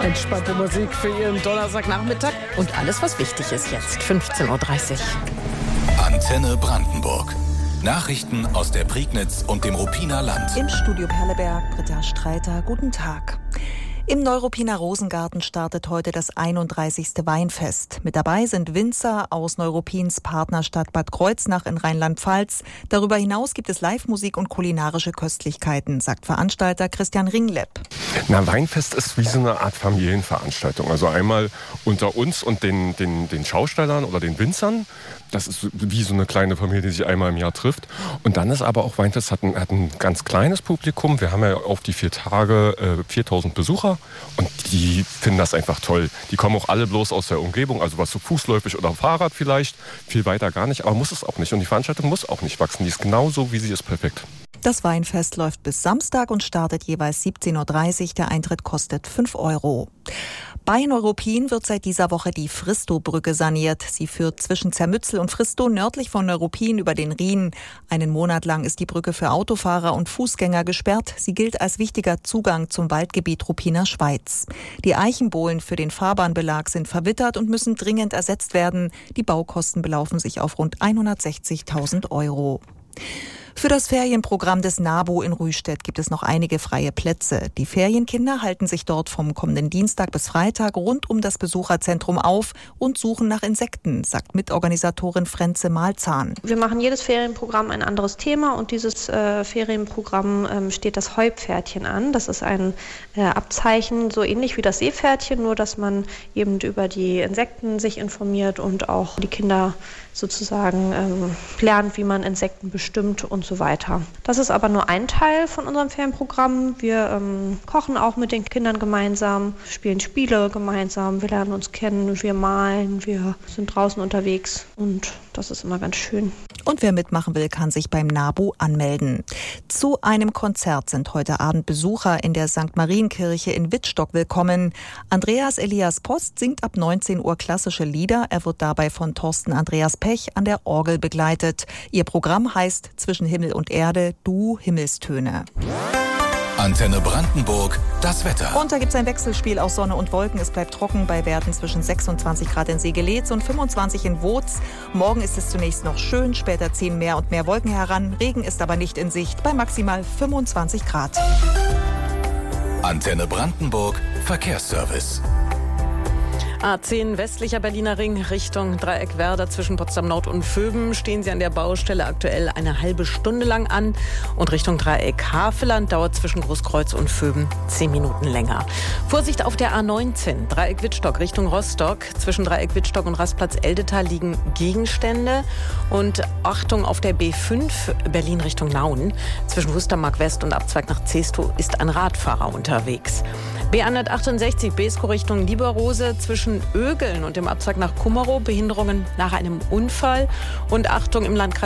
Entspannte Musik für Ihren Donnerstagnachmittag und alles, was wichtig ist jetzt, 15.30 Uhr. Antenne Brandenburg. Nachrichten aus der Prignitz und dem Ruppiner Land. Im Studio Perleberg, Britta Streiter, guten Tag. Im Neuruppiner Rosengarten startet heute das 31. Weinfest. Mit dabei sind Winzer aus Neuruppins Partnerstadt Bad Kreuznach in Rheinland-Pfalz. Darüber hinaus gibt es Live-Musik und kulinarische Köstlichkeiten, sagt Veranstalter Christian Ringlepp. Weinfest ist wie so eine Art Familienveranstaltung. Also einmal unter uns und den Schaustellern oder den Winzern. Das ist wie so eine kleine Familie, die sich einmal im Jahr trifft. Und dann ist aber auch Weinfest hat ein ganz kleines Publikum. Wir haben ja auf die 4 Tage 4000 Besucher und die finden das einfach toll. Die kommen auch alle bloß aus der Umgebung, also was so fußläufig oder Fahrrad vielleicht. Viel weiter gar nicht, aber muss es auch nicht. Und die Veranstaltung muss auch nicht wachsen. Die ist genauso, wie sie ist, perfekt. Das Weinfest läuft bis Samstag und startet jeweils 17.30 Uhr. Der Eintritt kostet 5 €. Bei Neuruppin wird seit dieser Woche die Fristow-Brücke saniert. Sie führt zwischen Zermützel und Fristow nördlich von Neuruppin über den Rhin. Einen Monat lang ist die Brücke für Autofahrer und Fußgänger gesperrt. Sie gilt als wichtiger Zugang zum Waldgebiet Ruppiner Schweiz. Die Eichenbohlen für den Fahrbahnbelag sind verwittert und müssen dringend ersetzt werden. Die Baukosten belaufen sich auf rund 160.000 €. Für das Ferienprogramm des NABU in Rüstedt gibt es noch einige freie Plätze. Die Ferienkinder halten sich dort vom kommenden Dienstag bis Freitag rund um das Besucherzentrum auf und suchen nach Insekten, sagt Mitorganisatorin Frenze Malzahn. Wir machen jedes Ferienprogramm ein anderes Thema und dieses Ferienprogramm steht das Heupferdchen an. Das ist ein Abzeichen, so ähnlich wie das Seepferdchen, nur dass man eben über die Insekten sich informiert und auch die Kinder sozusagen lernt, wie man Insekten bestimmt und so weiter. Das ist aber nur ein Teil von unserem Ferienprogramm. Wir kochen auch mit den Kindern gemeinsam, spielen Spiele gemeinsam, wir lernen uns kennen, wir malen, wir sind draußen unterwegs und das ist immer ganz schön. Und wer mitmachen will, kann sich beim NABU anmelden. Zu einem Konzert sind heute Abend Besucher in der St. Marienkirche in Wittstock willkommen. Andreas Elias Post singt ab 19 Uhr klassische Lieder. Er wird dabei von Thorsten Andreas Pech an der Orgel begleitet. Ihr Programm heißt Zwischen Himmel und Erde, du Himmelstöne. Antenne Brandenburg, das Wetter. Und da gibt es ein Wechselspiel aus Sonne und Wolken. Es bleibt trocken bei Werten zwischen 26 Grad in Segelitz und 25 in Wotz. Morgen ist es zunächst noch schön, später ziehen mehr und mehr Wolken heran. Regen ist aber nicht in Sicht bei maximal 25 Grad. Antenne Brandenburg, Verkehrsservice. A10 westlicher Berliner Ring Richtung Dreieck Werder zwischen Potsdam Nord und Vöben stehen Sie an der Baustelle aktuell eine halbe Stunde lang an und Richtung Dreieck Havelland dauert zwischen Großkreuz und Vöben 10 Minuten länger. Vorsicht auf der A19 Dreieck Wittstock Richtung Rostock. Zwischen Dreieck Wittstock und Rastplatz Eldetal liegen Gegenstände und Achtung auf der B5 Berlin Richtung Nauen. Zwischen Wustermark West und Abzweig nach Zestow ist ein Radfahrer unterwegs. B168 Beeskow Richtung Lieberrose zwischen Ögeln und dem Abzweig nach Kummerow Behinderungen nach einem Unfall und Achtung im Landkreis